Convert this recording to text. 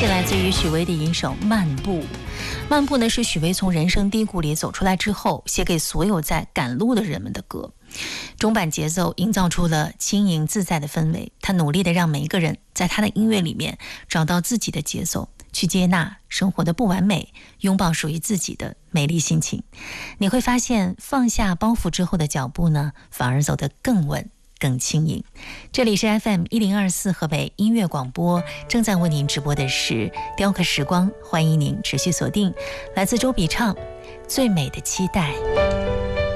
曲来自于许巍的一首《漫步》。漫步呢，是许巍从人生低谷里走出来之后，写给所有在赶路的人们的歌。中板节奏营造出了轻盈自在的氛围，他努力的让每一个人在他的音乐里面找到自己的节奏，去接纳生活的不完美，拥抱属于自己的美丽心情。你会发现，放下包袱之后的脚步呢，反而走得更稳更轻盈。这里是 FM1024 河北音乐广播，正在为您直播的是雕刻时光，欢迎您持续锁定来自周笔畅最美的期待。